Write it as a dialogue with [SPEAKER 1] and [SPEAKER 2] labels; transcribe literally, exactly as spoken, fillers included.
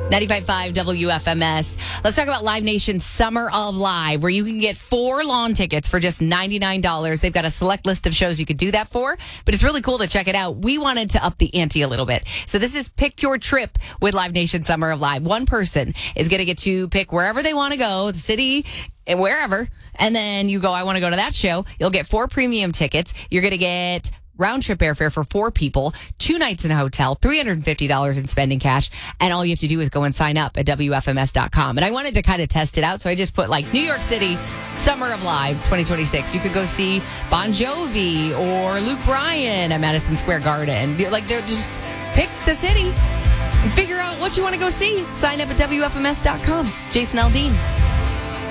[SPEAKER 1] ninety-five point five W F M S. Let's talk about Live Nation Summer of Live, where you can get four lawn tickets for just ninety-nine dollars. They've got a select list of shows you could do that for, but it's really cool to check it out. We wanted to up the ante a little bit. So this is Pick Your Trip with Live Nation Summer of Live. One person is going to get to pick wherever they want to go, the city, and wherever. And then you go, I want to go to that show. You'll get four premium tickets. You're going to get round trip airfare for four people, two nights in a hotel, three hundred fifty dollars in spending cash. And all you have to do is go and sign up at W F M S dot com. And I wanted to kind of test it out. So I just put like New York City Summer of Live twenty twenty-six. You could go see Bon Jovi or Luke Bryan at Madison Square Garden. Like, they're just pick the city and figure out what you want to go see. Sign up at W F M S dot com. Jason Aldean.